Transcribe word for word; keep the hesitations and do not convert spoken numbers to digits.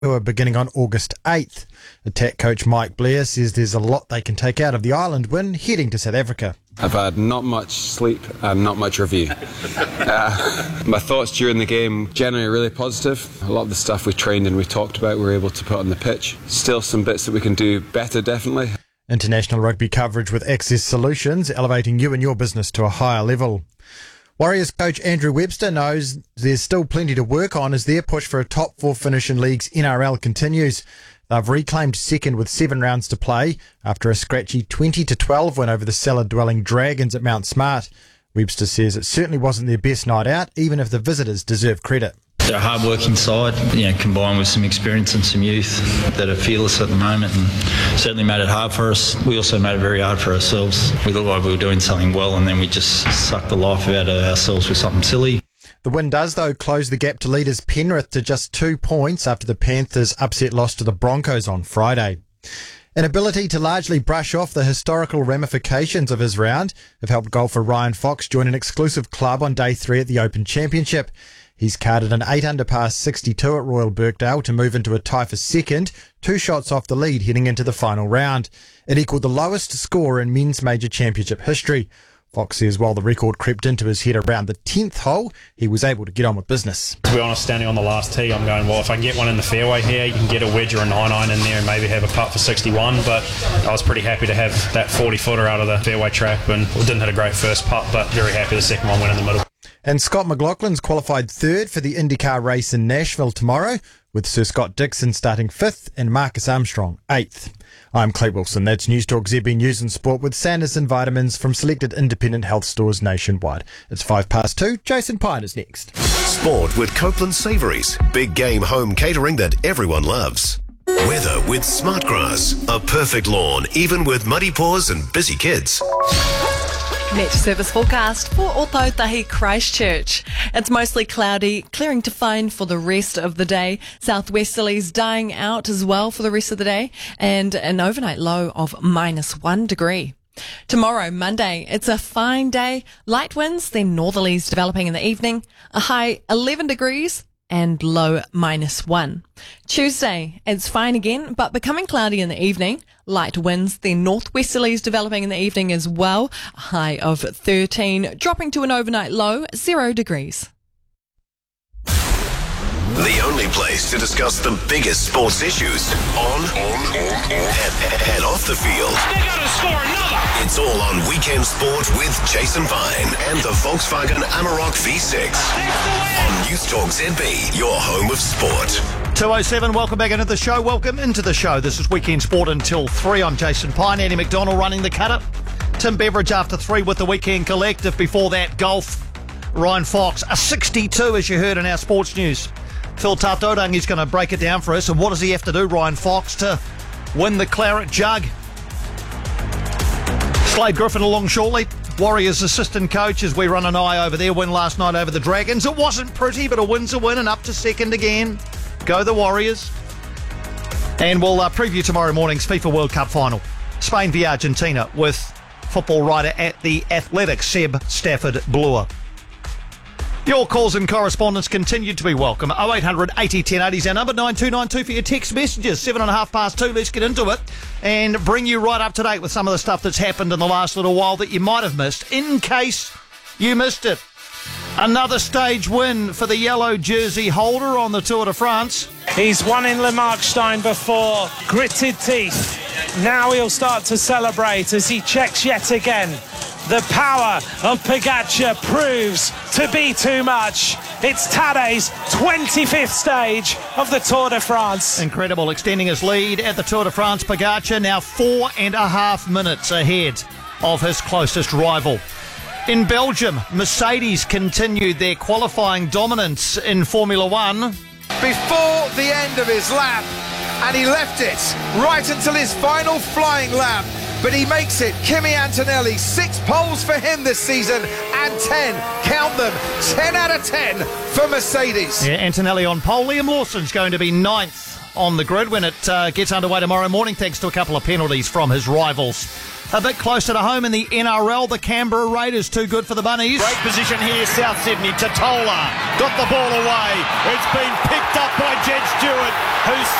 who are beginning on August eighth. Attack coach Mike Blair says there's a lot they can take out of the Ireland win heading to South Africa. I've had not much sleep and not much review. Uh, my thoughts during the game generally really positive. A lot of the stuff we trained and we talked about we were able to put on the pitch. Still some bits that we can do better, definitely. International rugby coverage with Access Solutions, elevating you and your business to a higher level. Warriors coach Andrew Webster knows there's still plenty to work on as their push for a top four finish in league's N R L continues. They've reclaimed second with seven rounds to play after a scratchy twenty to twelve win over the cellar-dwelling Dragons at Mount Smart. Webster says it certainly wasn't their best night out, even if the visitors deserve credit. They're a hard-working side, you know, combined with some experience and some youth that are fearless at the moment, and certainly made it hard for us. We also made it very hard for ourselves. We looked like we were doing something well, and then we just sucked the life out of ourselves with something silly. The win does, though, close the gap to leaders Penrith to just two points after the Panthers' upset loss to the Broncos on Friday. An ability to largely brush off the historical ramifications of his round have helped golfer Ryan Fox join an exclusive club on day three at the Open Championship. He's carded an eight under par sixty-two at Royal Birkdale to move into a tie for second, two shots off the lead heading into the final round. It equalled the lowest score in men's major championship history. Fox says while the record crept into his head around the tenth hole, he was able to get on with business. To be honest, standing on the last tee, I'm going, well, if I can get one in the fairway here, you can get a wedge or a nine iron in there and maybe have a putt for sixty-one, but I was pretty happy to have that forty footer out of the fairway trap, and we didn't hit a great first putt, but very happy the second one went in the middle. And Scott McLaughlin's qualified third for the IndyCar race in Nashville tomorrow, with Sir Scott Dixon starting fifth and Marcus Armstrong eighth. I'm Clay Wilson. That's News Talk Z B News and Sport with Sanderson Vitamins from selected independent health stores nationwide. It's five past two. Jason Pine is next. Sport with Copeland Savouries. Big game home catering that everyone loves. Weather with Smartgrass. A perfect lawn, even with muddy paws and busy kids. Met service forecast for Ōtautahi Christchurch. It's mostly cloudy, clearing to fine for the rest of the day. Southwesterlies dying out as well for the rest of the day, and an overnight low of minus one degree. Tomorrow, Monday, it's a fine day. Light winds, then northerlies developing in the evening. A high eleven degrees and low minus one. Tuesday, it's fine again, but becoming cloudy in the evening. Light winds, then northwesterlies developing in the evening as well. A high of thirteen, dropping to an overnight low, zero degrees. The only place to discuss the biggest sports issues on, on, on, on. And, and off the field. They gotta score another! It's all on Weekend Sport with Jason Pine and the Volkswagen Amarok V six. On News Talk Z B, your home of sport. two oh seven, welcome back into the show. Welcome into the show. This is Weekend Sport until three. I'm Jason Pine. Andy McDonald running the cutter. Tim Beveridge after three with the Weekend Collective. Before that, golf. Ryan Fox, a sixty-two as you heard in our sports news. Phil Tatorangi's going to break it down for us. And what does he have to do, Ryan Fox, to win the Claret Jug? Slade Griffin along shortly. Warriors assistant coach as we run an eye over their win last night over the Dragons. It wasn't pretty, but a win's a win and up to second again. Go the Warriors. And we'll uh, preview tomorrow morning's FIFA World Cup final. Spain v Argentina with football writer at The Athletic, Seb Stafford Bloor. Your calls and correspondence continue to be welcome. oh eight hundred eighty ten eighty is our number, nine two nine two for your text messages. Seven and a half past two, let's get into it and bring you right up to date with some of the stuff that's happened in the last little while that you might have missed, in case you missed it. Another stage win for the yellow jersey holder on the Tour de France. He's won in Le Markstein before, gritted teeth. Now he'll start to celebrate as he checks yet again. The power of Pogacar proves to be too much. It's Tadej's twenty-fifth stage of the Tour de France. Incredible, extending his lead at the Tour de France. Pogacar now four and a half minutes ahead of his closest rival. In Belgium, Mercedes continued their qualifying dominance in Formula One. Before the end of his lap, and he left it right until his final flying lap. But he makes it. Kimi Antonelli, six poles for him this season, and ten, count them, ten out of ten for Mercedes. Yeah, Antonelli on pole. Liam Lawson's going to be ninth on the grid when it uh, gets underway tomorrow morning, thanks to a couple of penalties from his rivals. a bit closer to home in the N R L. The Canberra Raiders too good for the Bunnies. Great position here, South Sydney. Totola got the ball away. It's been picked up by Jed Stewart, who's